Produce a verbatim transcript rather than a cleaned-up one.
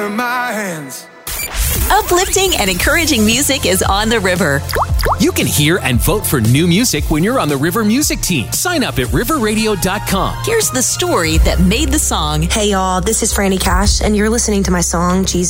my hands. Uplifting and encouraging music is on the river. You can hear and vote for new music when you're on the River Music Team. Sign up at river radio dot com. Here's the story that made the song. Hey y'all, this is Franny Cash, and you're listening to my song, Jesus.